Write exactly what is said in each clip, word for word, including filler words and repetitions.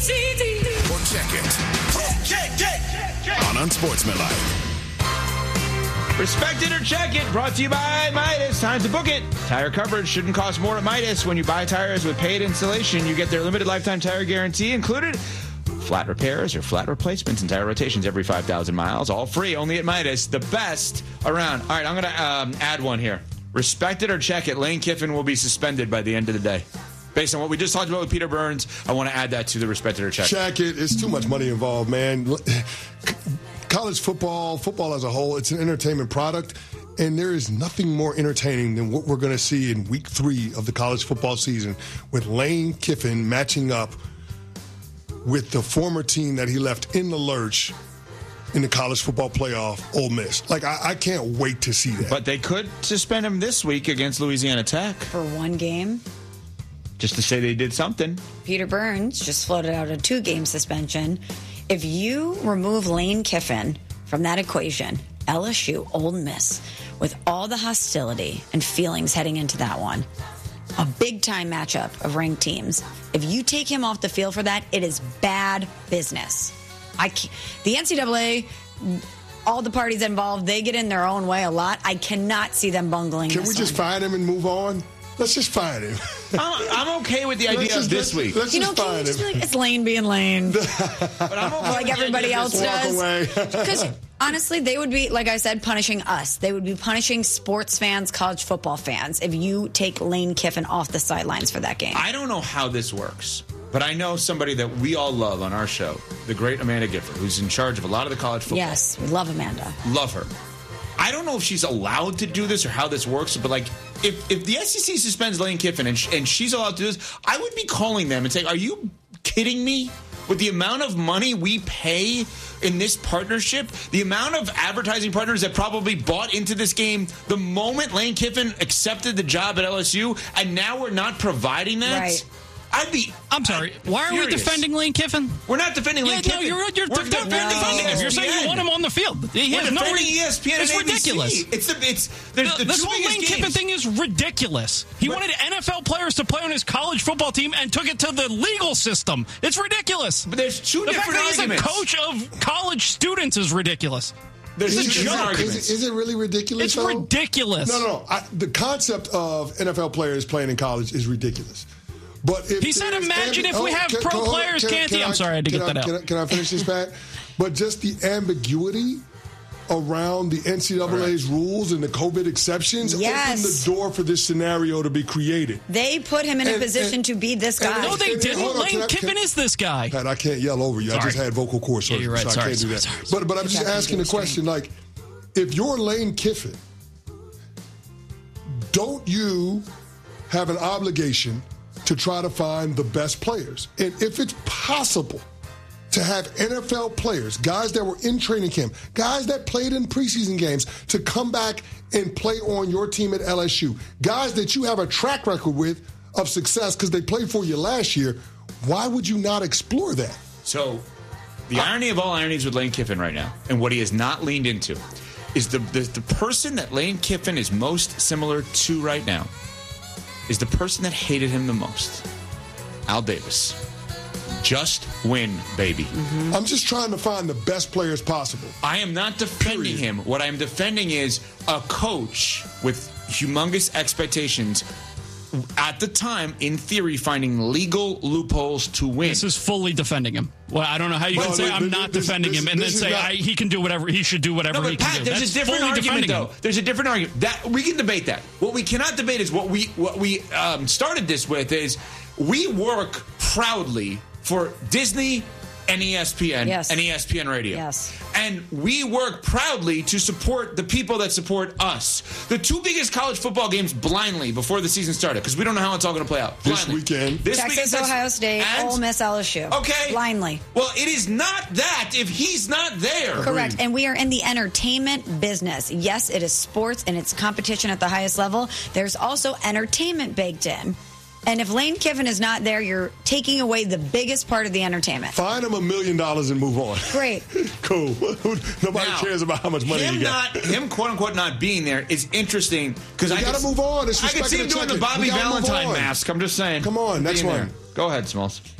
C D. Or check it. Check, check, check. On Unsportsmanlike. Respect it or check it. Brought to you by Midas. Time to book it. Tire coverage shouldn't cost more at Midas. When you buy tires with paid installation, you get their limited lifetime tire guarantee included. Flat repairs or flat replacements and tire rotations every five thousand miles. All free, only at Midas. The best around. All right, I'm going to um, add one here. Respect it or check it. Lane Kiffin will be suspended by the end of the day. Based on what we just talked about with Peter Burns, I want to add that to the respect it or check it. Check it. It's too much money involved, man. College football, football as a whole, it's an entertainment product, and there is nothing more entertaining than what we're going to see in week three of the college football season with Lane Kiffin matching up with the former team that he left in the lurch in the college football playoff, Ole Miss. Like, I, I can't wait to see that. But they could suspend him this week against Louisiana Tech. For one game. Just to say they did something. Peter Burns just floated out a two-game suspension. If you remove Lane Kiffin from that equation, L S U, Ole Miss, with all the hostility and feelings heading into that one, a big-time matchup of ranked teams, if you take him off the field for that, it is bad business. I can't, the N C double A, all the parties involved, they get in their own way a lot. I cannot see them bungling Can this we just one. fine him and move on? Let's just fine him. I'm, I'm okay with the idea just, of this let's, week. Let's You just know, can fine you just him. be like, it's Lane being Lane. But I'm okay like with the everybody idea of else this Walk does. away. Because honestly, they would be, like I said, punishing us. They would be punishing sports fans, college football fans, if you take Lane Kiffin off the sidelines for that game. I don't know how this works, but I know somebody that we all love on our show, the great Amanda Gifford, who's in charge of a lot of the college football. Yes, we love Amanda. Love her. I don't know if she's allowed to do this or how this works, but like, if, if the S E C suspends Lane Kiffin and, sh- and she's allowed to do this, I would be calling them and saying, are you kidding me? With the amount of money we pay in this partnership, the amount of advertising partners that probably bought into this game the moment Lane Kiffin accepted the job at L S U, and now we're not providing that? Right. I'd be. I'm sorry. I'd Why are furious. we defending Lane Kiffin? We're not defending Lane Yeah, Kiffin. no, you're you're, We're def- defending defending him. You're saying you E S P N. want him on the field. He We're has no defending re- E S P N. It's and A B C. ridiculous. It's the it's there's The, the, this two whole biggest Lane Kiffin games. thing is ridiculous. He But- wanted N F L players to play on his college football team and took it to the legal system. It's ridiculous. But there's two the fact different that he's arguments. a coach of college students is ridiculous. There's Is two it, different is, it, arguments. is it really ridiculous? It's though? ridiculous. No, no, no. I, the concept of N F L players playing in college is ridiculous. But if He said, there's imagine ambi- if we oh, have can- pro can- hold on. players, Can- can't can he? I'm sorry, I had to can get that can out. I, can I finish this, Pat? But just the ambiguity around the N C double A's right. rules and the COVID exceptions Yes. opened the door for this scenario to be created. They put him in a And- position and- to be this guy. No, they And- and- didn't. hold on, Lane can I- Kiffin can- is this guy. Pat, I can't yell over you. Sorry. I just had vocal cord surgery, Yeah, you're right. so I Sorry, can't do that. sorry, sorry. But but I'm Good just job, asking the Peter. question, like, if you're Lane Kiffin, don't you have an obligation to try to find the best players? And if it's possible to have N F L players, guys that were in training camp, guys that played in preseason games, to come back and play on your team at L S U, guys that you have a track record with of success because they played for you last year, why would you not explore that? So, the irony of all ironies with Lane Kiffin right now, and what he has not leaned into, is the, the the person that Lane Kiffin is most similar to right now is the person that hated him the most, Al Davis. Just win, baby. Mm-hmm. I'm just trying to find the best players possible. I am not defending Period. him. What I am defending is a coach with humongous expectations, at the time, in theory, finding legal loopholes to win. This is fully defending him. Well, I don't know how you No, can say this- I'm this- not this- defending this- him and then this is say not- I, he can do whatever he should do whatever No, he but can Pat, do. there's That's a different fully argument, defending though. him. There's a different argument that we can debate that. What we cannot debate is what we what we um, started this with is we work proudly for Disney and E S P N Yes. and E S P N Radio. Yes. And we work proudly to support the people that support us. The two biggest college football games blindly before the season started, because we don't know how it's all going to play out. This Blindly. weekend. This Texas, weekend, Ohio State, and- Ole Miss, L S U. Okay. Blindly. Well, it is not that if he's not there. Correct. And we are in the entertainment business. Yes, it is sports and it's competition at the highest level. There's also entertainment baked in. And if Lane Kiffin is not there, you're taking away the biggest part of the entertainment. Find him a million dollars and move on. Great. Cool. Nobody Now, cares about how much money him you got. not him quote unquote not being there is interesting because I gotta could- move on. It's I could respect see him and doing the check it. Bobby We gotta move Valentine on. mask. I'm just saying. Come on, next Being one. there. Go ahead, Smalls.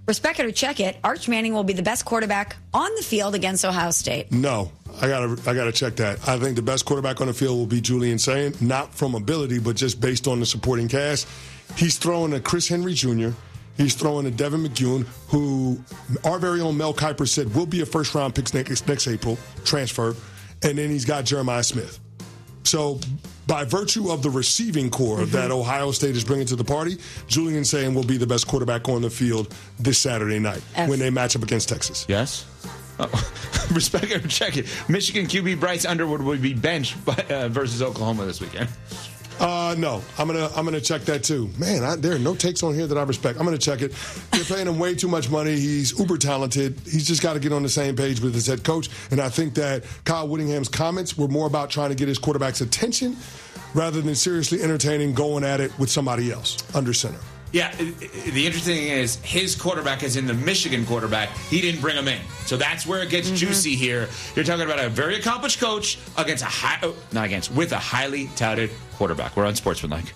Respect it or check it, Arch Manning will be the best quarterback on the field against Ohio State. No, I gotta, I gotta check that. I think the best quarterback on the field will be Julian Sayin, not from ability, but just based on the supporting cast. He's throwing to Chris Henry Junior He's throwing to Devin McEwen, who our very own Mel Kiper said will be a first-round pick next, next April, transfer. And then he's got Jeremiah Smith. So by virtue of the receiving core mm-hmm. that Ohio State is bringing to the party, Julian Sayin will be the best quarterback on the field this Saturday night F. when they match up against Texas. Yes. Oh. Respect it or check it. Michigan Q B Bryce Underwood will be benched by, uh, versus Oklahoma this weekend. Uh, no, I'm gonna I'm gonna check that too. Man, I, there are no takes on here that I respect. I'm gonna check it. They're paying him way too much money. He's uber talented. He's just got to get on the same page with his head coach. And I think that Kyle Whittingham's comments were more about trying to get his quarterback's attention rather than seriously entertaining going at it with somebody else under center. Yeah, the interesting thing is his quarterback is in the Michigan quarterback. He didn't bring him in. So that's where it gets mm-hmm. juicy here. You're talking about a very accomplished coach against a high, oh, not against, with a highly touted quarterback. We're on Sportsmanlike.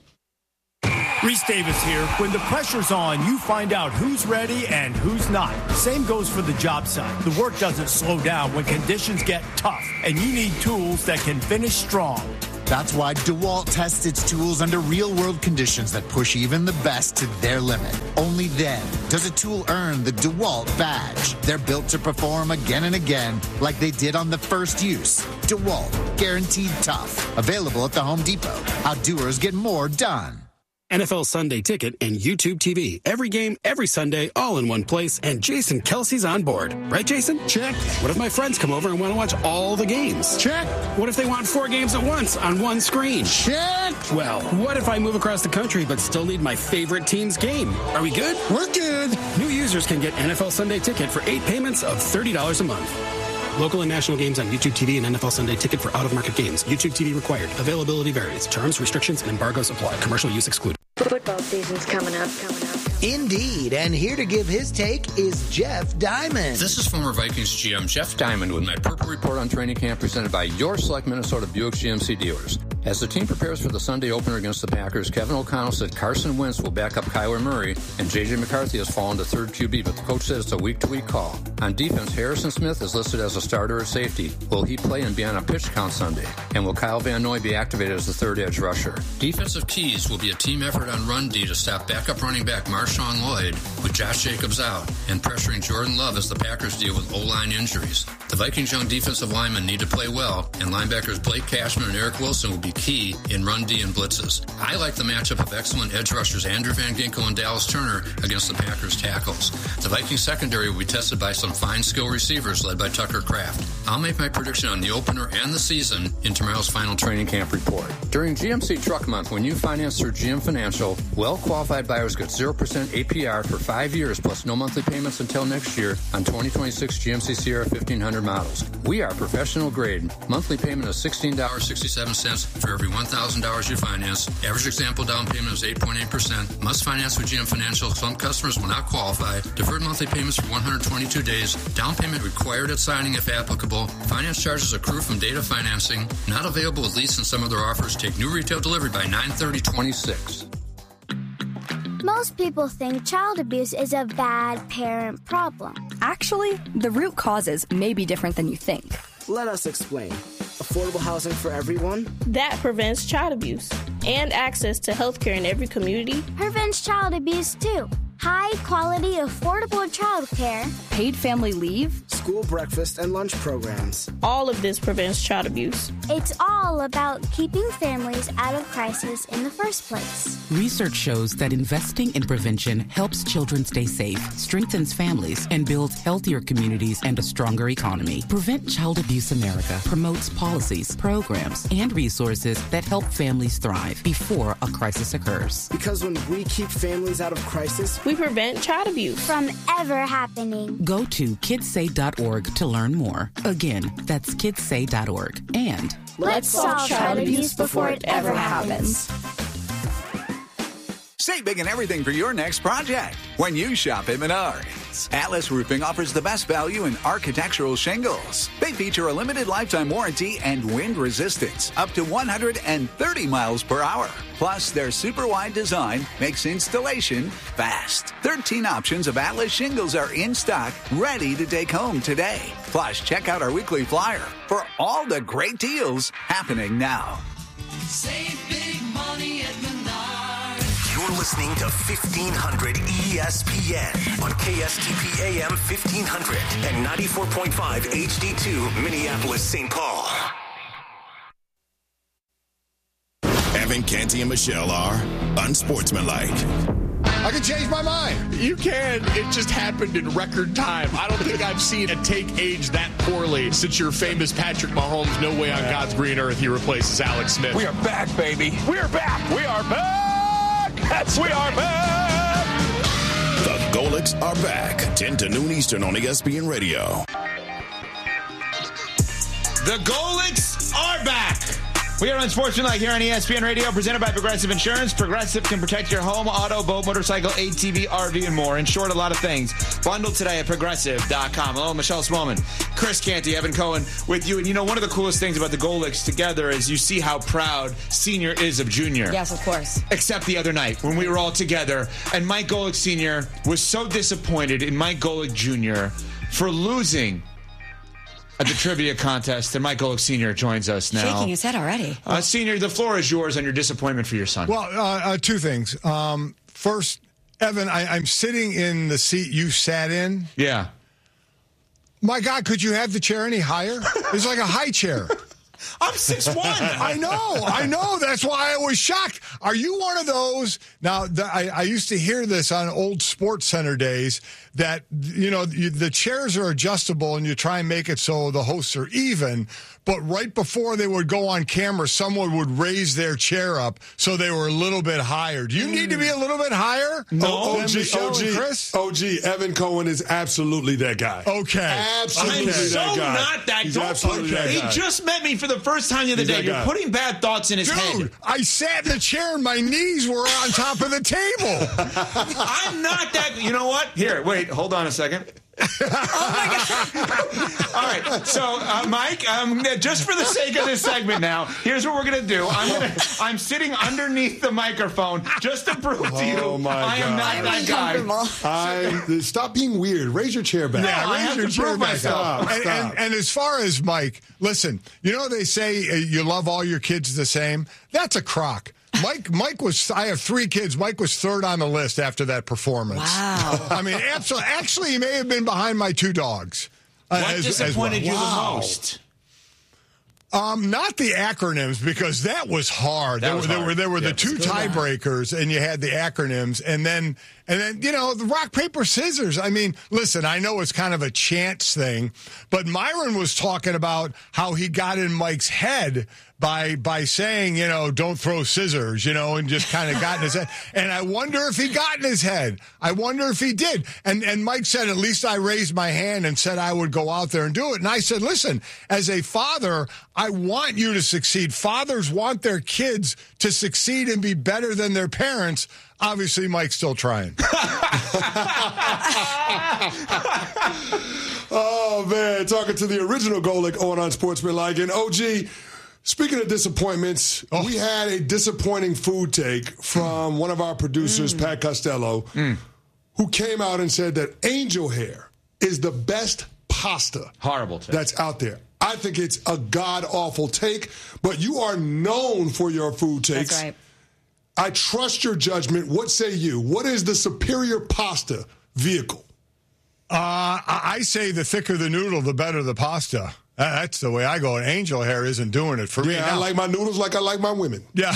Reese Davis here. When the pressure's on, you find out who's ready and who's not. Same goes for the job site. The work doesn't slow down when conditions get tough, and you need tools that can finish strong. That's why DeWalt tests its tools under real-world conditions that push even the best to their limit. Only then does a tool earn the DeWalt badge. They're built to perform again and again like they did on the first use. DeWalt, guaranteed tough. Available at the Home Depot. How doers get more done. N F L Sunday Ticket and YouTube T V. Every game, every Sunday, all in one place, and Jason Kelsey's on board. Right, Jason? Check. What if my friends come over and want to watch all the games? Check. What if they want four games at once on one screen? Check. Well, what if I move across the country but still need my favorite team's game? Are we good? We're good. New users can get N F L Sunday Ticket for eight payments of thirty dollars a month. Local and national games on YouTube T V and N F L Sunday Ticket for out-of-market games. YouTube T V required. Availability varies. Terms, restrictions, and embargoes apply. Commercial use excluded. Football season's coming up, coming up. Indeed, and here to give his take is Jeff Diamond. This is former Vikings G M Jeff Diamond with my Purple Report on training camp presented by your select Minnesota Buick G M C dealers. As the team prepares for the Sunday opener against the Packers, Kevin O'Connell said Carson Wentz will back up Kyler Murray, and J J McCarthy has fallen to third Q B, but the coach says it's a week-to-week call. On defense, Harrison Smith is listed as a starter at safety. Will he play and be on a pitch count Sunday? And will Kyle Van Noy be activated as the third edge rusher? Defensive keys will be a team effort on run D to stop backup running back Marshawn Lloyd, with Josh Jacobs out, and pressuring Jordan Love as the Packers deal with O-line injuries. The Vikings' young defensive linemen need to play well, and linebackers Blake Cashman and Eric Wilson will be key in run D and blitzes. I like the matchup of excellent edge rushers Andrew Van Ginkel and Dallas Turner against the Packers tackles. The Vikings secondary will be tested by some fine skill receivers led by Tucker Kraft. I'll make my prediction on the opener and the season in tomorrow's final training camp report. During G M C Truck Month, when you finance through G M Financial, well-qualified buyers get zero percent A P R for five years plus no monthly payments until next year on twenty twenty-six G M C Sierra fifteen hundred models. We are professional grade. Monthly payment is sixteen dollars and sixty-seven cents for every one thousand dollars you finance. Average example down payment is eight point eight percent. Must finance with G M Financial. Some customers will not qualify. Deferred monthly payments for one hundred twenty-two days. Down payment required at signing if applicable. Finance charges accrue from data financing. Not available with lease and some other offers. Take new retail delivery by nine thirty twenty-six. Most people think child abuse is a bad parent problem. Actually, the root causes may be different than you think. Let us explain. Affordable housing for everyone? That prevents child abuse. And access to health care in every community. Prevents child abuse, too. High-quality, affordable child care. Paid family leave. School breakfast and lunch programs. All of this prevents child abuse. It's all about keeping families out of crisis in the first place. Research shows that investing in prevention helps children stay safe, strengthens families, and builds healthier communities and a stronger economy. Prevent Child Abuse America promotes policies, programs, and resources that help families thrive before a crisis occurs. Because when we keep families out of crisis, we prevent child abuse from ever happening. Go to kids say dot org to learn more. Again, that's kids say dot org. And let's solve child abuse before it ever happens. Save big and everything for your next project when you shop at Menards. Atlas Roofing offers the best value in architectural shingles. They feature a limited lifetime warranty and wind resistance up to one hundred thirty miles per hour. Plus, their super wide design makes installation fast. thirteen options of Atlas shingles are in stock, ready to take home today. Plus, check out our weekly flyer for all the great deals happening now. Save big money at Menards. You're listening to fifteen hundred E S P N on K S T P A M fifteen hundred and ninety-four point five H D two Minneapolis, Saint Paul. Evan, Canty, and Michelle are unsportsmanlike. I can change my mind. You can. It just happened in record time. I don't think I've seen a take age that poorly since your famous Patrick Mahomes, no way on God's green earth he replaces Alex Smith. We are back, baby. We are back. We are back. That's we are back. The Golics are back. ten to noon Eastern on E S P N Radio. The Golics are back. We are Unsportsmanlike here on E S P N Radio, presented by Progressive Insurance. Progressive can protect your home, auto, boat, motorcycle, A T V, R V, and more. In short, a lot of things. Bundled today at Progressive dot com. Hello, Michelle Smallman, Chris Canty, Evan Cohen with you. And you know, one of the coolest things about the Golics together is you see how proud Senior is of Junior. Yes, of course. Except the other night when we were all together. And Mike Golick Senior was so disappointed in Mike Golick Junior for losing at the trivia contest, and Mike Golick Senior joins us now. Shaking his head already. Uh, Senior, the floor is yours on your disappointment for your son. Well, uh, uh, two things. Um, first, Evan, I, I'm sitting in the seat you sat in. Yeah. My God, could you have the chair any higher? It's like a high chair. I'm six one. I know, I know. That's why I was shocked. Are you one of those? Now, the, I, I used to hear this on old Sports Center days that, you know, you, the chairs are adjustable and you try and make it so the hosts are even. But right before they would go on camera, someone would raise their chair up so they were a little bit higher. Do you need to be a little bit higher? No, O G, O G, Chris? O G, Evan Cohen is absolutely that guy. Okay. Absolutely I'm so that guy. not that He's Don't absolutely put, that He guy. just met me for the first time the other He's day. that You're guy. putting bad thoughts in his Dude, head. I sat in the chair and my knees were on top of the table. I'm not that. You know what? Here, wait. Hold on a second. Oh my God! All right, so uh, Mike, um, just for the sake of this segment, now here's what we're gonna do. I'm gonna, I'm sitting underneath the microphone just to prove to you Oh my I am God. not that guy. I, stop being weird. Raise your chair back. Yeah, I raise have your to chair prove back myself. up. And, Stop. and, and as far as Mike, listen, you know they say uh, you love all your kids the same? That's a crock. Mike Mike was, I have three kids. Mike was third on the list after that performance. Wow. I mean, absolutely. Actually, he may have been behind my two dogs. uh, What as- as disappointed well. you Wow. the most? Um, not the acronyms, because that was hard. That there, was were, there hard. were there were Yeah, the two it's good. tiebreakers, and you had the acronyms, and then and then you know the rock paper scissors. I mean, listen, I know it's kind of a chance thing, but Myron was talking about how he got in Mike's head by by saying, you know, don't throw scissors, you know, and just kind of got in his head. And I wonder if he got in his head. I wonder if he did. And and Mike said, at least I raised my hand and said I would go out there and do it. And I said, listen, as a father, I want you to succeed. Fathers want their kids to succeed and be better than their parents. Obviously, Mike's still trying. Oh, man. Talking to the original Golick on Unsportsmanlike. And O G, speaking of disappointments, oh. we had a disappointing food take from one of our producers, mm. Pat Costello, mm. who came out and said that angel hair is the best pasta Horrible take. that's out there. I think it's a god-awful take, but you are known for your food takes. That's right. I trust your judgment. What say you? What is the superior pasta vehicle? Uh, I say the thicker the noodle, the better the pasta. That's the way I go. And angel hair isn't doing it for yeah, me. Yeah, I like my noodles like I like my women. Yeah.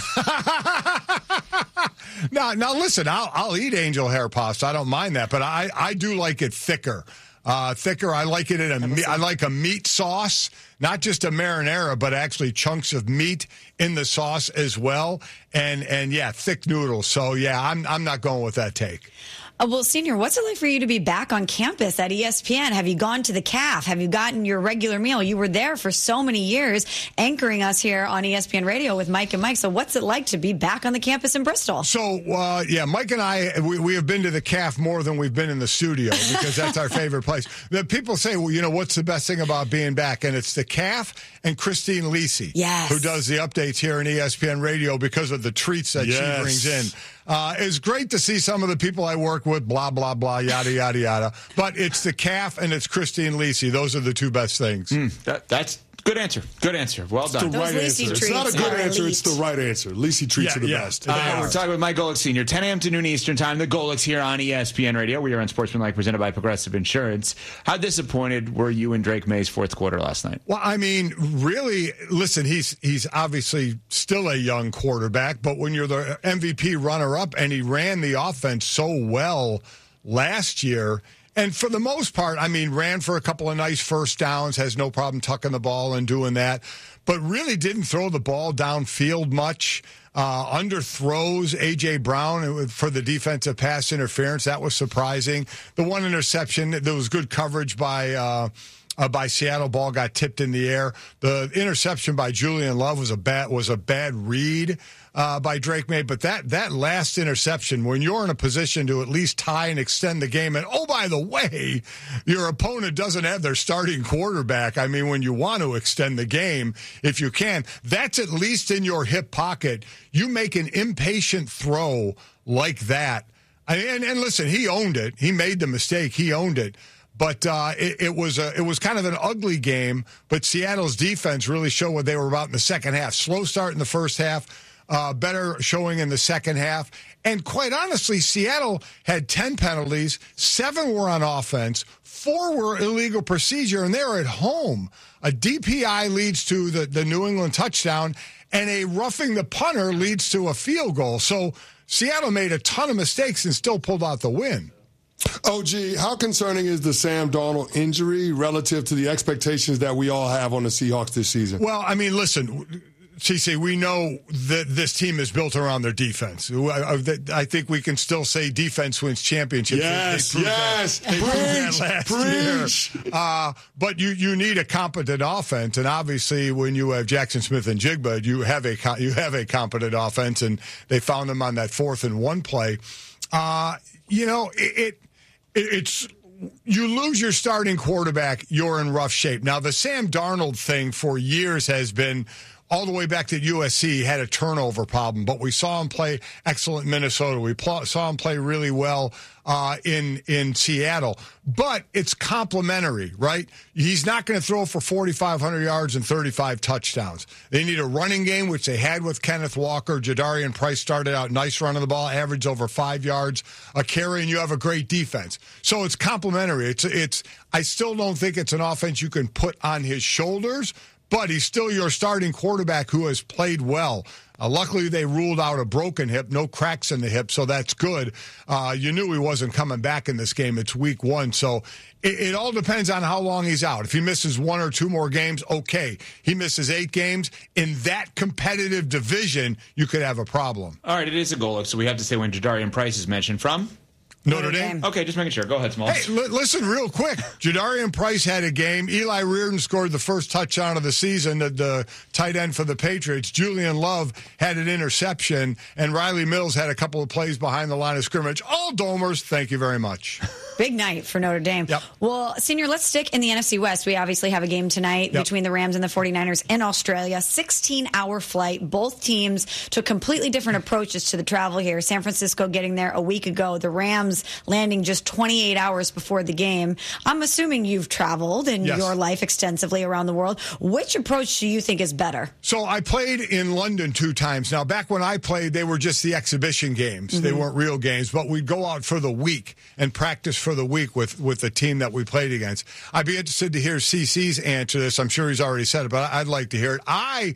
now, now listen, I'll, I'll eat angel hair pasta. I don't mind that, but I, I do like it thicker. Uh, thicker. I like it in a meat. I like a meat sauce, not just a marinara, but actually chunks of meat in the sauce as well. And and yeah, thick noodles. So yeah, I'm I'm not going with that take. Uh, well, Senior, what's it like for you to be back on campus at E S P N? Have you gone to the C A F? Have you gotten your regular meal? You were there for so many years anchoring us here on E S P N Radio with Mike and Mike. So what's it like to be back on the campus in Bristol? So, uh, yeah, Mike and I, we, we have been to the C A F more than we've been in the studio because that's our favorite place. The people say, well, you know, what's the best thing about being back? And it's the C A F and Christine Lisi, yes. who does the updates here in E S P N Radio because of the treats that yes. she brings in. Uh, it's great to see some of the people I work with, blah, blah, blah, yada, yada, yada. But it's the C A F and it's Christine Lisi. Those are the two best things. Mm, that, that's good answer. Good answer. Well it's done. The right answer. It's not a good answer. Elite. It's the right answer. Lisi treats yeah, are the yeah. best. Uh, we're talking with Mike Golic Senior ten a.m. to noon Eastern Time. The Golics here on E S P N Radio. We are on Sportsmanlike, presented by Progressive Insurance. How disappointed were you in Drake May's fourth quarter last night? Well, I mean, really, listen, he's he's obviously still a young quarterback, but when you're the M V P runner-up and he ran the offense so well last year, and for the most part, I mean, ran for a couple of nice first downs, has no problem tucking the ball and doing that, but really didn't throw the ball downfield much. Uh, underthrows A J. Brown for the defensive pass interference. That was surprising. The one interception, there was good coverage by uh, uh, by Seattle. Ball got tipped in the air. The interception by Julian Love was a bad was a bad read uh, by Drake May. But that that last interception, when you're in a position to at least tie and extend the game, and oh, by the way, your opponent doesn't have their starting quarterback. I mean, when you want to extend the game, if you can, that's at least in your hip pocket. You make an impatient throw like that. I mean, and, and listen, he owned it. He made the mistake. He owned it. But uh, it, it was a, it was kind of an ugly game. But Seattle's defense really showed what they were about in the second half. Slow start in the first half, uh, better showing in the second half. And quite honestly, Seattle had ten penalties. Seven were on offense. Four were illegal procedure, and they're at home. A D P I leads to the, the New England touchdown, and a roughing the punter leads to a field goal. So Seattle made a ton of mistakes and still pulled out the win. O G, how concerning is the Sam Darnold injury relative to the expectations that we all have on the Seahawks this season? Well, I mean, listen, C C, we know that this team is built around their defense. I think we can still say defense wins championships. Yes, they, they yes. That, they proved that last preach. year. Uh, but you, you need a competent offense, and obviously when you have Jackson Smith and Jigba, you have a you have a competent offense, and they found them on that fourth and one play. Uh, you know, it, it it's. You lose your starting quarterback, you're in rough shape. Now, the Sam Darnold thing for years has been all the way back to U S C, had a turnover problem, but we saw him play excellent in Minnesota. We pl- saw him play really well uh, in in Seattle. But it's complementary, right? He's not going to throw for forty-five hundred yards and thirty-five touchdowns. They need a running game, which they had with Kenneth Walker. Jadarian Price started out nice running the ball, averaged over five yards a carry, and you have a great defense. So it's complementary. It's it's. I still don't think it's an offense you can put on his shoulders, but he's still your starting quarterback who has played well. Uh, luckily, they ruled out a broken hip, no cracks in the hip, so that's good. Uh, you knew he wasn't coming back in this game. It's week one, so it, it all depends on how long he's out. If he misses one or two more games, okay. He misses eight games. In that competitive division, you could have a problem. All right, it is a goal, so we have to say when Jadarian Price is mentioned from Notre Dame. Okay, just making sure. Go ahead, Smalls. Hey, l- listen real quick. Jadarian Price had a game. Eli Reardon scored the first touchdown of the season, the, the tight end for the Patriots. Julian Love had an interception, and Riley Mills had a couple of plays behind the line of scrimmage. All Domers, thank you very much. Big night for Notre Dame. Yep. Well, Senior, let's stick in the N F C West. We obviously have a game tonight yep. between the Rams and the forty-niners in Australia. sixteen-hour flight. Both teams took completely different approaches to the travel here. San Francisco getting there a week ago. The Rams landing just twenty-eight hours before the game. I'm assuming you've traveled in yes. your life extensively around the world. Which approach do you think is better? So I played in London two times. Now, back when I played, they were just the exhibition games. Mm-hmm. They weren't real games, but we'd go out for the week and practice for the week with, with the team that we played against. I'd be interested to hear C C's answer to this. I'm sure he's already said it, but I'd like to hear it. I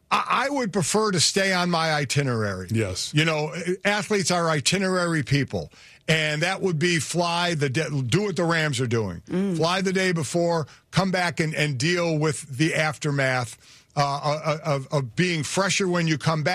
I would prefer to stay on my itinerary. Yes. You know, athletes are itinerary people. And that would be fly the day, do what the Rams are doing. Mm. Fly the day before, come back and, and deal with the aftermath uh, of, of being fresher when you come back,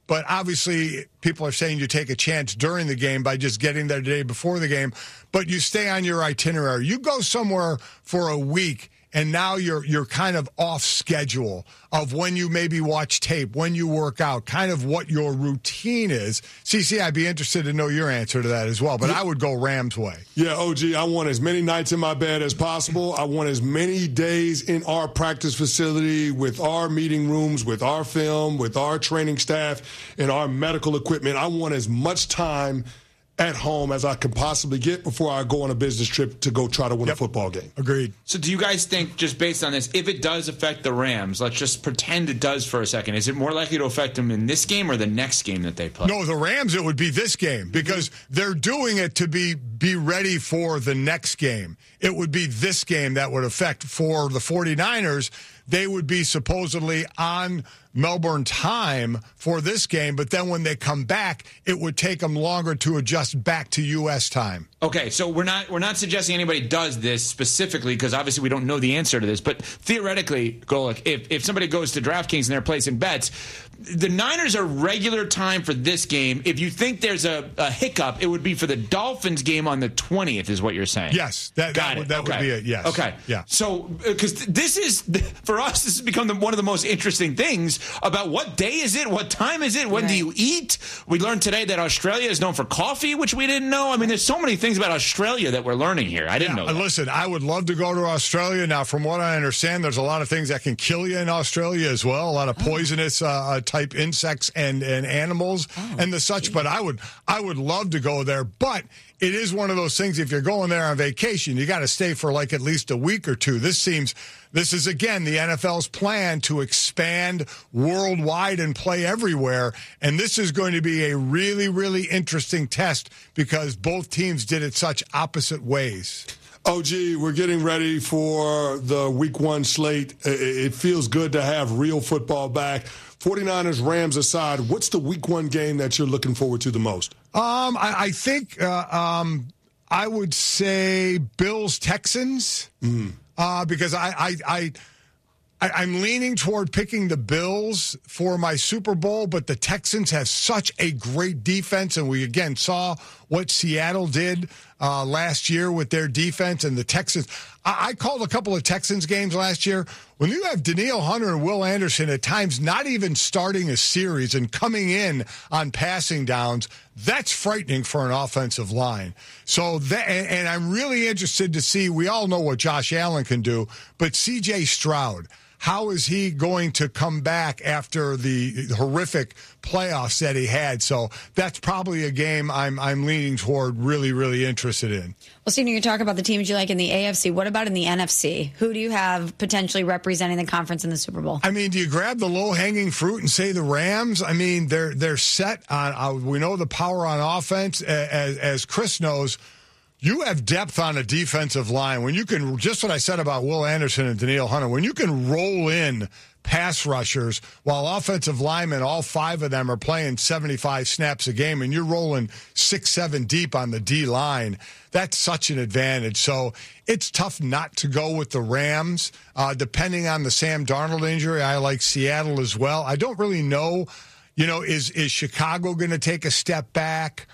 But obviously, people are saying you take a chance during the game by just getting there the day before the game. But you stay on your itinerary. You go somewhere for a week, and now you're you're kind of off schedule of when you maybe watch tape, when you work out, kind of what your routine is. C C, I'd be interested to know your answer to that as well, but I would go Rams way. Yeah, O G, I want as many nights in my bed as possible. I want as many days in our practice facility with our meeting rooms, with our film, with our training staff, and our medical equipment. I want as much time at home as I can possibly get before I go on a business trip to go try to win yep. a football game. Agreed. So do you guys think, just based on this, if it does affect the Rams, let's just pretend it does for a second, is it more likely to affect them in this game or the next game that they play? No, the Rams, it would be this game because they're doing it to be be ready for the next game. It would be this game that would affect for the 49ers. They would be supposedly on Melbourne time for this game, but then when they come back, it would take them longer to adjust back to U S time. Okay, so we're not we're not suggesting anybody does this specifically because obviously we don't know the answer to this, but theoretically, Golic, if, if somebody goes to DraftKings and they're placing bets, the Niners are regular time for this game. If you think there's a, a hiccup, it would be for the Dolphins game on the twentieth, is what you're saying. Yes, that, Got that, it. Would, that okay. would be it, yes. Okay, yeah. So, because this is, for us, this has become the, one of the most interesting things about what day is it, what time is it, when right. do you eat? We learned today that Australia is known for coffee, which we didn't know. I mean, there's so many things about Australia that we're learning here. I didn't yeah, know that. Listen, I would love to go to Australia. Now, from what I understand, there's a lot of things that can kill you in Australia as well, a lot of poisonous uh, type insects and, and animals oh, and the such. Geez. But I would I would love to go there. But it is one of those things, if you're going there on vacation, you got to stay for like at least a week or two. This seems, this is, again, the N F L's plan to expand worldwide and play everywhere. And this is going to be a really, really interesting test because both teams did it such opposite ways. O G, we're getting ready for the week one slate. It feels good to have real football back. 49ers, Rams aside, what's the week one game that you're looking forward to the most? Um, I, I think uh, um, I would say Bills, Texans, mm. uh, because I, I, I, I, I'm leaning toward picking the Bills for my Super Bowl, but the Texans have such a great defense, and we, again, saw what Seattle did uh, last year with their defense, and the Texans. I, I called a couple of Texans games last year. When you have Danielle Hunter and Will Anderson at times not even starting a series and coming in on passing downs, that's frightening for an offensive line. So that, and, and I'm really interested to see, we all know what Josh Allen can do, but C J Stroud, how is he going to come back after the horrific playoffs that he had? So that's probably a game I'm I'm leaning toward, really, really interested in. Well, Steve, you talk about the teams you like in the A F C. What about in the N F C? Who do you have potentially representing the conference in the Super Bowl? I mean, do you grab the low-hanging fruit and say the Rams? I mean, they're they're set on, uh, we know the power on offense. As, as Chris knows, you have depth on a defensive line. When you can, just what I said about Will Anderson and Danielle Hunter, when you can roll in pass rushers while offensive linemen, all five of them are playing seventy-five snaps a game, and you're rolling six, seven deep on the D line, that's such an advantage. So it's tough not to go with the Rams. Uh, depending on the Sam Darnold injury, I like Seattle as well. I don't really know, you know, is, is Chicago going to take a step back?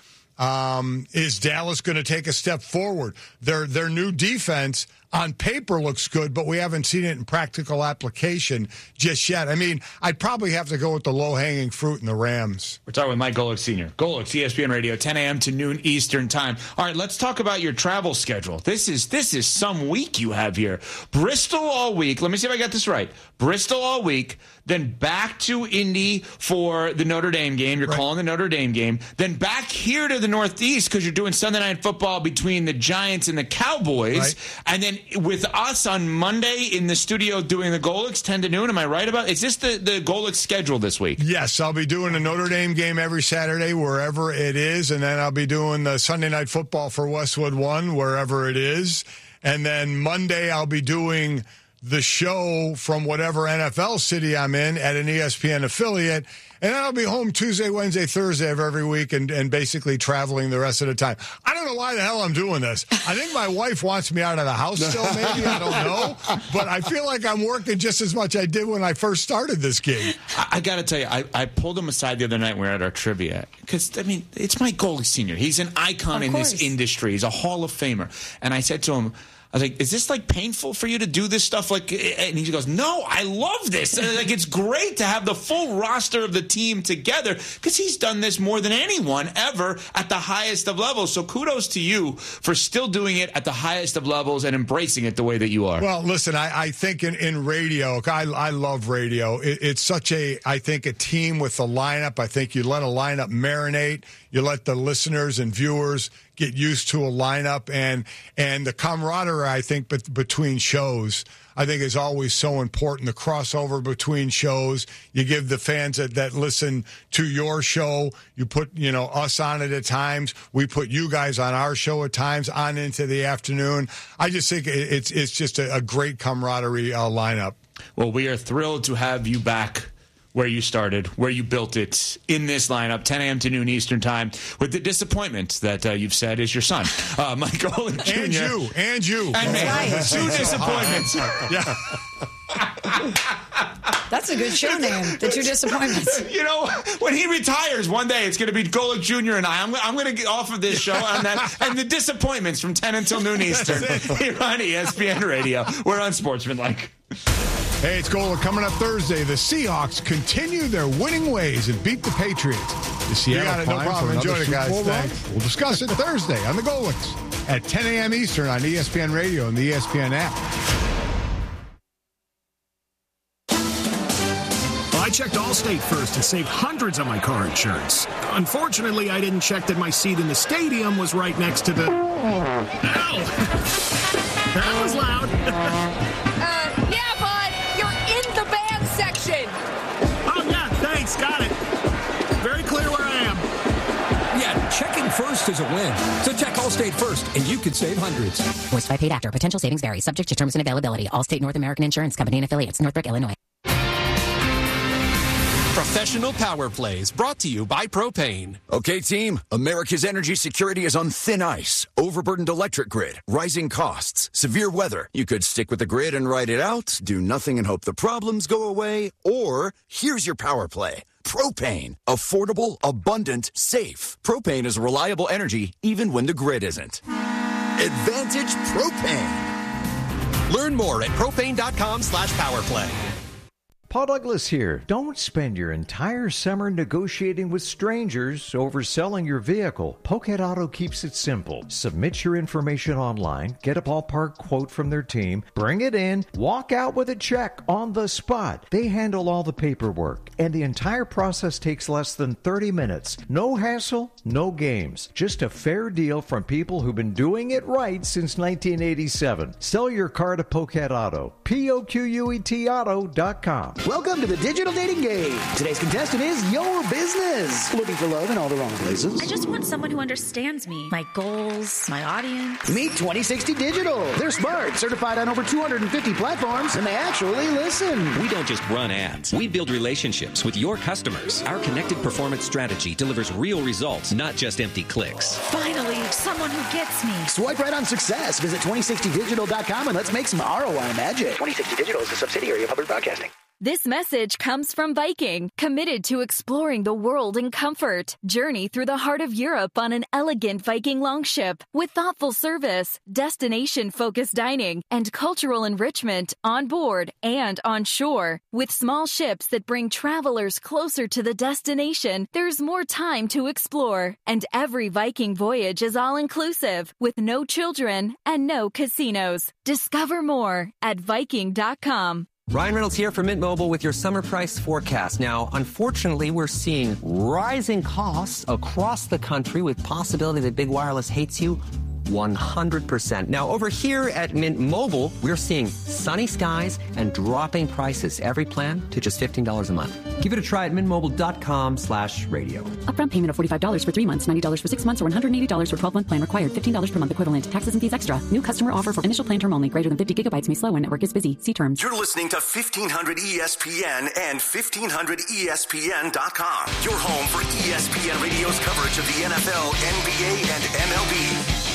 Um, is Dallas going to take a step forward? Their their new defense on paper looks good, but we haven't seen it in practical application just yet. I mean, I'd probably have to go with the low-hanging fruit in the Rams. We're talking with Mike Golic Senior Golic, E S P N Radio, ten a.m. to noon Eastern time. All right, let's talk about your travel schedule. This is this is some week you have here. Bristol all week. Let me see if I got this right. Bristol all week, then back to Indy for the Notre Dame game. You're right. Calling the Notre Dame game. Then back here to the Northeast because you're doing Sunday Night Football between the Giants and the Cowboys. Right. And then with us on Monday in the studio doing the Golics ten to noon. Am I right about? Is this the, the Golic schedule this week? Yes, I'll be doing a Notre Dame game every Saturday wherever it is. And then I'll be doing the Sunday Night Football for Westwood One wherever it is. And then Monday I'll be doing the show from whatever N F L city I'm in at an E S P N affiliate. And then I'll be home Tuesday, Wednesday, Thursday of every week and, and basically traveling the rest of the time. I don't know why the hell I'm doing this. I think my wife wants me out of the house still, maybe. I don't know. But I feel like I'm working just as much as I did when I first started this gig. I, I got to tell you, I, I pulled him aside the other night when we were at our trivia. Because, I mean, it's Mike Golic Senior He's an icon in this industry. He's a Hall of Famer. And I said to him, I was like, is this, like, painful for you to do this stuff? Like, and he goes, no, I love this. And, like, it's great to have the full roster of the team together because he's done this more than anyone ever at the highest of levels. So kudos to you for still doing it at the highest of levels and embracing it the way that you are. Well, listen, I, I think in, in radio, I, I love radio. It, it's such a, I think, a team with the lineup. I think you let a lineup marinate. You let the listeners and viewers get used to a lineup, and and the camaraderie, I think, bet- between shows, I think is always so important. The crossover between shows, you give the fans that, that listen to your show, you put, you know, us on it at times. We put you guys on our show at times, on into the afternoon. I just think it's it's just a, a great camaraderie uh, lineup. Well, we are thrilled to have you back where you started, where you built it, in this lineup, ten a.m. to noon Eastern time, with the disappointment that uh, you've said is your son, uh, Mike Golic Junior And you, and you. And me. Right. Two disappointments. Yeah. That's a good show name, The Two Disappointments. You know, when he retires one day, it's going to be Golic Junior and I. I'm, I'm going to get off of this show and, that, and the disappointments from ten until noon Eastern here on E S P N Radio. We're on Sportsmanlike. Hey, it's Golic. Coming up Thursday, the Seahawks continue their winning ways and beat the Patriots. The Seattle got it, no problem. Enjoy it, guys. Super Bowl run? Thanks. We'll discuss it Thursday on the Golics at ten a.m. Eastern on E S P N Radio and the E S P N app. I checked Allstate first and saved hundreds on my car insurance. Unfortunately, I didn't check that my seat in the stadium was right next to the... Ow! That was loud. uh, yeah, bud. You're in the band section. Oh, yeah, thanks. Got it. Very clear where I am. Yeah, checking first is a win. So check Allstate first, and you could save hundreds. Voiced by paid actor. Potential savings vary. Subject to terms and availability. Allstate North American Insurance Company and affiliates. Northbrook, Illinois. Professional Power Plays, brought to you by Propane. Okay, team, America's energy security is on thin ice. Overburdened electric grid, rising costs, severe weather. You could stick with the grid and ride it out, do nothing and hope the problems go away, or here's your power play. Propane. Affordable, abundant, safe. Propane is reliable energy even when the grid isn't. Advantage Propane. Learn more at propane.com slash powerplay. Paul Douglas here. Don't spend your entire summer negotiating with strangers over selling your vehicle. Pokehead Auto keeps it simple. Submit your information online, get a ballpark quote from their team, bring it in, walk out with a check on the spot. They handle all the paperwork, and the entire process takes less than thirty minutes. No hassle, no games. Just a fair deal from people who've been doing it right since nineteen eighty-seven. Sell your car to Pokehead Auto. P O Q U E T auto dot com. Welcome to the digital dating game. Today's contestant is your business. Looking for love in all the wrong places? I just want someone who understands me, my goals, my audience. Meet twenty sixty Digital. They're smart, certified on over two hundred fifty platforms, and they actually listen. We don't just run ads. We build relationships with your customers. Our connected performance strategy delivers real results, not just empty clicks. Finally, someone who gets me. Swipe right on success. Visit twenty sixty digital dot com and let's make some R O I magic. twenty sixty Digital is a subsidiary of Hubbard Broadcasting. This message comes from Viking, committed to exploring the world in comfort. Journey through the heart of Europe on an elegant Viking longship with thoughtful service, destination-focused dining, and cultural enrichment on board and on shore. With small ships that bring travelers closer to the destination, there's more time to explore. And every Viking voyage is all-inclusive, with no children and no casinos. Discover more at Viking dot com. Ryan Reynolds here for Mint Mobile with your summer price forecast. Now, unfortunately, we're seeing rising costs across the country with possibility that big wireless hates you one hundred percent. Now, over here at Mint Mobile, we're seeing sunny skies and dropping prices. Every plan to just fifteen dollars a month. Give it a try at mintmobile.com slash radio. Upfront payment of forty-five dollars for three months, ninety dollars for six months, or one hundred eighty dollars for twelve-month plan required. fifteen dollars per month equivalent. Taxes and fees extra. New customer offer for initial plan term only. Greater than fifty gigabytes may slow when network is busy. See terms. You're listening to fifteen hundred E S P N and fifteen hundred E S P N dot com. Your home for E S P N Radio's coverage of the N F L, N B A, and M L B.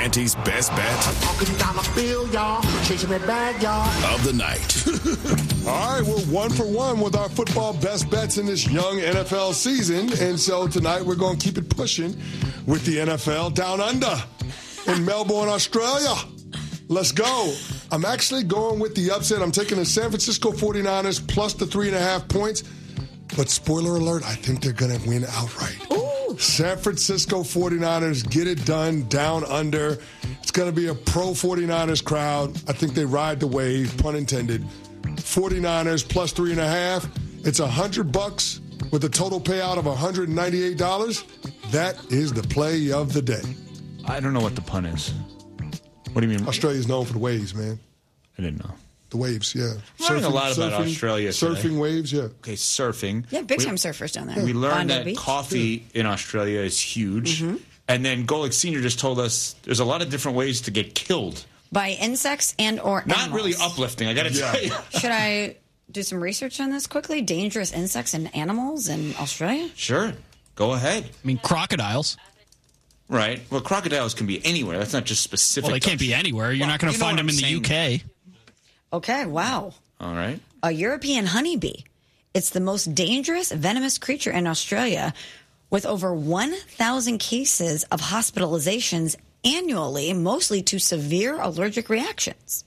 Canty's best bet Walking down the field, y'all. Chasing that bag, y'all. of the night. All right, we're one for one with our football best bets in this young N F L season. And so tonight we're going to keep it pushing with the N F L Down Under in Melbourne, Australia. Let's go. I'm actually going with the upset. I'm taking the San Francisco forty-niners plus the three and a half points. But spoiler alert, I think they're going to win outright. Ooh. San Francisco forty-niners get it done down under. It's going to be a pro forty-niners crowd. I think they ride the wave, pun intended. forty-niners plus three and a half. It's one hundred bucks with a total payout of one hundred ninety-eight dollars. That is the play of the day. I don't know what the pun is. What do you mean? Australia's known for the waves, man. I didn't know. The waves, yeah. I'm learning a lot about surfing, Australia today. Surfing waves, yeah. Okay, surfing. Yeah, big we, time surfers down there. We learned Bondi that Beach. coffee in Australia is huge. Mm-hmm. And then Golick Senior just told us there's a lot of different ways to get killed. By insects and or Not animals. really uplifting, I got to Yeah. tell you. Should I do some research on this quickly? Dangerous insects and animals in Australia? Sure. Go ahead. I mean, crocodiles. Right. Well, crocodiles can be anywhere. That's not just specific. Well, they to can't be anywhere. You're Well, not going to you know find what them I'm in the saying. U K. Okay, wow. All right. A European honeybee. It's the most dangerous venomous creature in Australia, with over one thousand cases of hospitalizations annually, mostly to severe allergic reactions.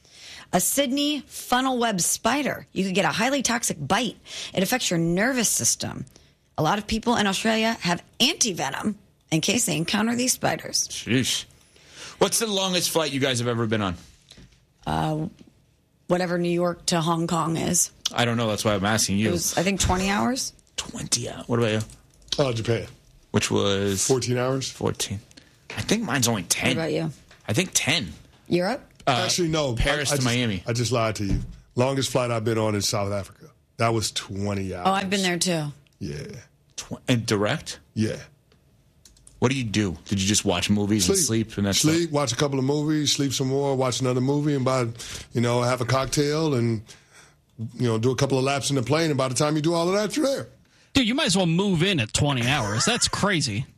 A Sydney funnel web spider. You could get a highly toxic bite. It affects your nervous system. A lot of people in Australia have anti-venom in case they encounter these spiders. Sheesh. What's the longest flight you guys have ever been on? Uh, whatever New York to Hong Kong is. I don't know. That's why I'm asking you. It was, I think, twenty hours. twenty hours. What about you? Oh, Japan. Which was? fourteen hours. fourteen. I think mine's only ten. What about you? I think ten. Europe? Uh, Actually, no. Paris I, I to just, Miami. I just lied to you. Longest flight I've been on is South Africa. That was twenty hours. Oh, I've been there too. Yeah. Tw- and direct? Yeah. What do you do? Did you just watch movies Sleep. and sleep? And that's Sleep, watch a couple of movies, sleep some more, watch another movie, and by, you know, have a cocktail and, you know, do a couple of laps in the plane. And by the time you do all of that, you're there. Dude, you might as well move in at twenty hours. That's crazy.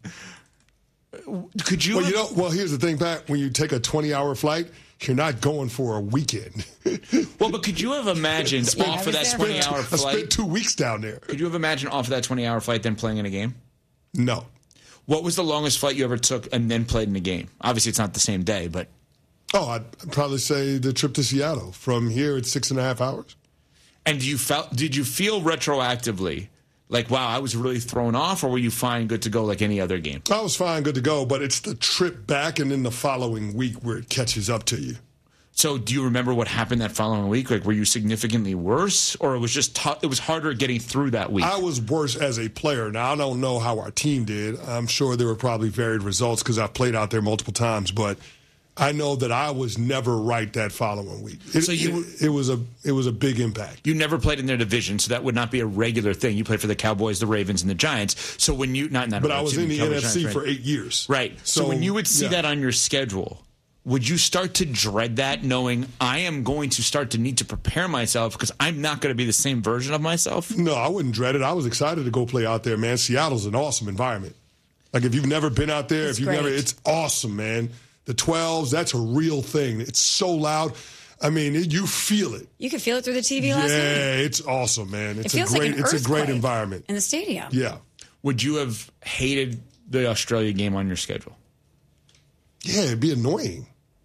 Could you? Well, you know, well, here's the thing, Pat. When you take a twenty-hour flight, you're not going for a weekend. Well, but could you have imagined off of that twenty-hour I flight? spent two weeks down there. Could you have imagined off of that twenty-hour flight then playing in a game? No. What was the longest flight you ever took and then played in a game? Obviously, it's not the same day, but Oh, I'd probably say the trip to Seattle. From here, it's six and a half hours. and you felt? Did you feel retroactively like, wow, I was really thrown off, or were you fine, good to go like any other game? I was fine, good to go, but it's the trip back and then the following week where it catches up to you. So, do you remember what happened that following week? Like, were you significantly worse, or it was just t- it was harder getting through that week? I was worse as a player. Now, I don't know how our team did. I'm sure there were probably varied results because I've played out there multiple times, but I know that I was never right that following week. It, So you- it, it was a it was a big impact. You never played in their division, so that would not be a regular thing. You played for the Cowboys, the Ravens, and the Giants. So when you not not But I was in the Cowboys, N F C Giants, for right. eight years. Right. So, So, when you would see yeah. that on your schedule, would you start to dread that, knowing I am going to start to need to prepare myself because I'm not going to be the same version of myself? No, I wouldn't dread it. I was excited to go play out there, man. Seattle's an awesome environment. Like if you've never been out there, It's if you've never, great. it's awesome, man. The twelves, that's a real thing. It's so loud. I mean, it, you feel it. You could feel it through the T V Yeah, last night. it's awesome, man. It's It feels a great, like an it's a great earthquake environment. in the stadium. Yeah, Would you have hated the Australia game on your schedule? yeah, it'd be annoying.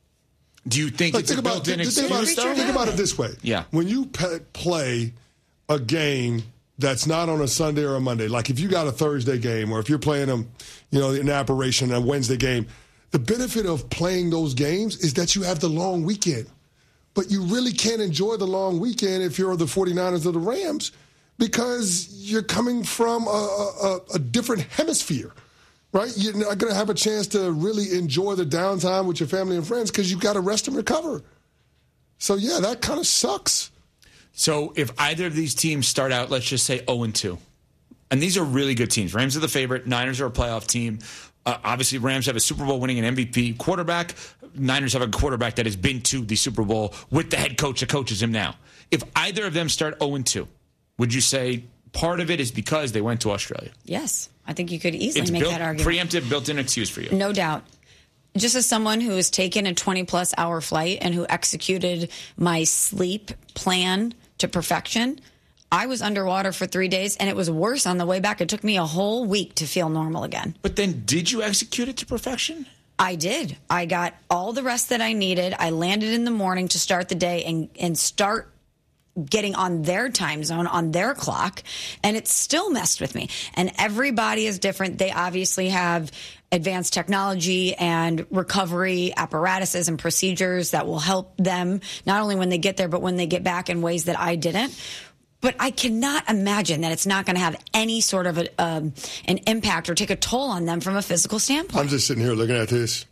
Do you think Like, it's think a about, built-in think, think about, excuse, it, though? think about it this way. Yeah. When you pe- play a game that's not on a Sunday or a Monday, like if you got a Thursday game or if you're playing them, you know, an operation, a Wednesday game, the benefit of playing those games is that you have the long weekend. But you really can't enjoy the long weekend if you're the forty-niners or the Rams because you're coming from a, a, a different hemisphere. Right? You're not going to have a chance to really enjoy the downtime with your family and friends because you've got to rest and recover. So, yeah, that kind of sucks. So if either of these teams start out, let's just say oh and two, and these are really good teams. Rams are the favorite. Niners are a playoff team. Uh, obviously, Rams have a Super Bowl winning an M V P quarterback. Niners have a quarterback that has been to the Super Bowl with the head coach that coaches him now. If either of them start oh and two, would you say part of it is because they went to Australia? Yes. I think you could easily It's make built, that argument. preemptive, built-in excuse for you. No doubt. just as someone who has taken a twenty plus hour flight and who executed my sleep plan to perfection, I was underwater for three days and it was worse on the way back. It took me a whole week to feel normal again. But then did you execute it to perfection? I did. I got all the rest that I needed. I landed in the morning to start the day and, and start getting on their time zone, on their clock, and it still messed with me. And everybody is different. They obviously have advanced technology and recovery apparatuses and procedures that will help them not only when they get there, but when they get back in ways that I didn't. But I cannot imagine that it's not going to have any sort of a, um, an impact or take a toll on them from a physical standpoint. I'm just sitting here looking at this.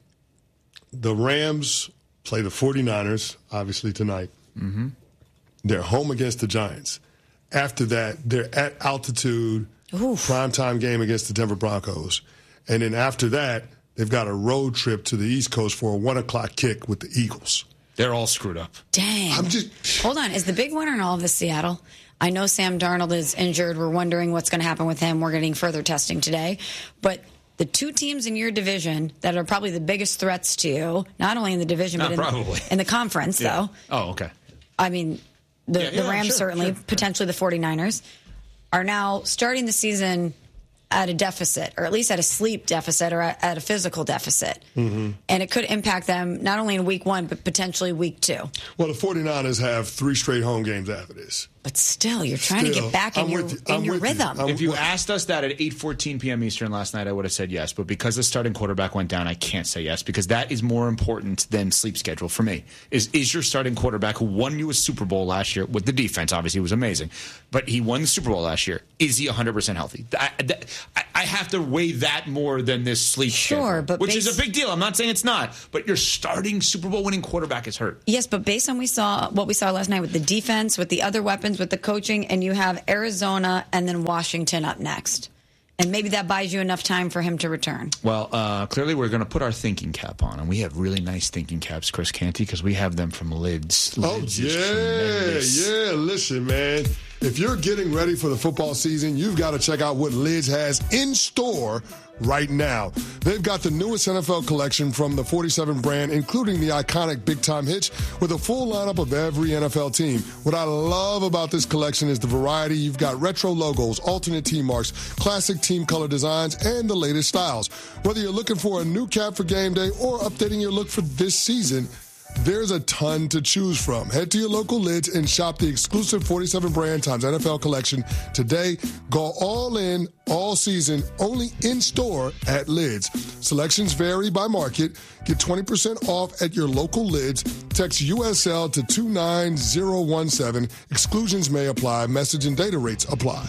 The Rams play the 49ers, obviously, tonight. Mm-hmm. They're home against the Giants. After that, they're at altitude, Oof. primetime game against the Denver Broncos. And then after that, they've got a road trip to the East Coast for a one o'clock kick with the Eagles. They're all screwed up. Dang. I'm just... Hold on. Is the big winner in all of this Seattle? I know Sam Darnold is injured. We're wondering what's going to happen with him. We're getting further testing today. But the two teams in your division that are probably the biggest threats to you, not only in the division, Not but in probably. the, in the conference, Yeah. though. Oh, okay. I mean, the, Yeah, the yeah, Rams sure, certainly, sure, sure. potentially the 49ers, are now starting the season at a deficit, or at least at a sleep deficit, or at, at a physical deficit. Mm-hmm. And it could impact them not only in week one, but potentially week two. Well, the 49ers have three straight home games after this. But still, you're trying to Still, get back in I'm your, with you. in I'm your with you. rhythm. I'm- If you Well- asked us that at eight fourteen p.m. Eastern last night, I would have said yes. But because the starting quarterback went down, I can't say yes because that is more important than sleep schedule for me. Is is your starting quarterback who won you a Super Bowl last year with the defense? Obviously, it was amazing, but he won the Super Bowl last year. Is he one hundred percent healthy? I, that, I, I have to weigh that more than this sleep Sure, schedule, but which base- is a big deal. I'm not saying it's not, but your starting Super Bowl winning quarterback is hurt. Yes, but based on we saw what we saw last night with the defense, with the other weapons, with the coaching, and you have Arizona and then Washington up next. And maybe that buys you enough time for him to return. Well, uh, clearly we're going to put our thinking cap on, and we have really nice thinking caps, Chris Canty, because we have them from Lids. Oh, Lids is yeah, tremendous. yeah. Listen, man. If you're getting ready for the football season, you've got to check out what Lids has in store right now. They've got the newest N F L collection from the forty-seven brand, including the iconic Big Time Hitch, with a full lineup of every N F L team. What I love about this collection is the variety. You've got retro logos, alternate team marks, classic team color designs, and the latest styles. Whether you're looking for a new cap for game day or updating your look for this season, there's a ton to choose from. Head to your local Lids and shop the exclusive forty-seven brand times N F L collection today. Go all in, all season, only in store at Lids. Selections vary by market. Get twenty percent off at your local Lids. Text U S L to two nine zero one seven. Exclusions may apply. Message and data rates apply.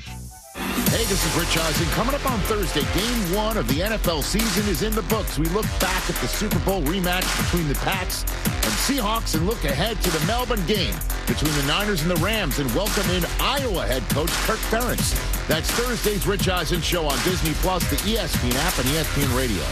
Hey, this is Rich Eisen. Coming up on Thursday, game one of the N F L season is in the books. We look back at the Super Bowl rematch between the Pats and Seahawks and look ahead to the Melbourne game between the Niners and the Rams and welcome in Iowa head coach Kirk Ferentz. That's Thursday's Rich Eisen show on Disney Plus, the E S P N app, and E S P N Radio.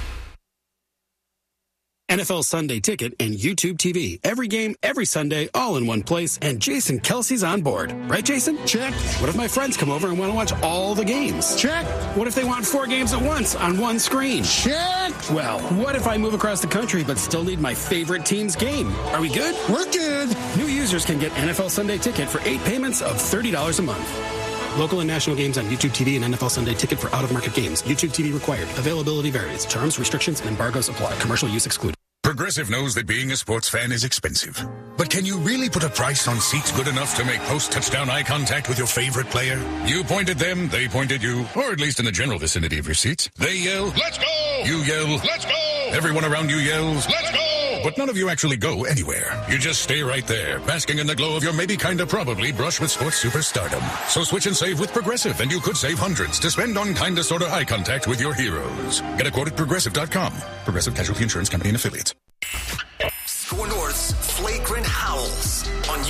N F L Sunday Ticket and YouTube T V. Every game, every Sunday, all in one place. And Jason Kelsey's on board. Right, Jason? Check. What if my friends come over and want to watch all the games? Check. What if they want four games at once on one screen? Check. Well, what if I move across the country but still need my favorite team's game? Are we good? We're good. New users can get N F L Sunday Ticket for eight payments of thirty dollars a month. Local and national games on YouTube T V and N F L Sunday Ticket for out-of-market games. YouTube T V required. Availability varies. Terms, restrictions, and embargoes apply. Commercial use excluded. Progressive knows that being a sports fan is expensive. But can you really put a price on seats good enough to make post-touchdown eye contact with your favorite player? You point at them, they point at you, or at least in the general vicinity of your seats. They yell, "Let's go!" You yell, "Let's go!" Everyone around you yells, "Let's go!" But none of you actually go anywhere. You just stay right there, basking in the glow of your maybe kinda probably brush with sports superstardom. So switch and save with Progressive, and you could save hundreds to spend on kinda sorta eye contact with your heroes. Get a quote at progressive dot com. Progressive Casualty Insurance Company and Affiliates.